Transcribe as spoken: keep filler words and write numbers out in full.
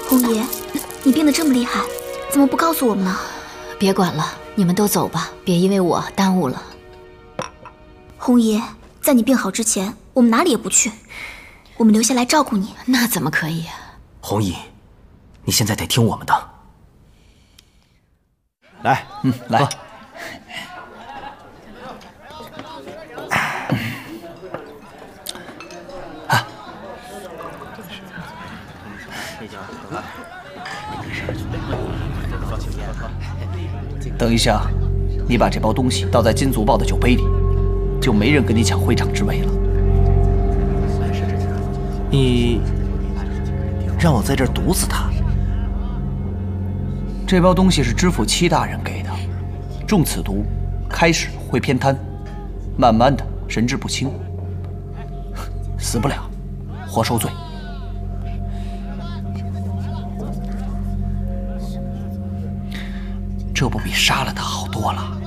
红爷，你病得这么厉害，怎么不告诉我们呢？ 别管了，你们都走吧，别因为我耽误了。 红爷，在你病好之前，我们哪里也不去，我们留下来照顾你。 那怎么可以啊？ 红姨，你现在得听我们的。来， 嗯，来。喝啊！等一下，你把这包东西倒在金足豹的酒杯里，就没人跟你抢会长之位了。 你让我在这儿毒死他？ 这包东西是知府戚大人给的，中此毒，开始会偏瘫，慢慢的神志不清，死不了，活受罪。这不比杀了他好多了？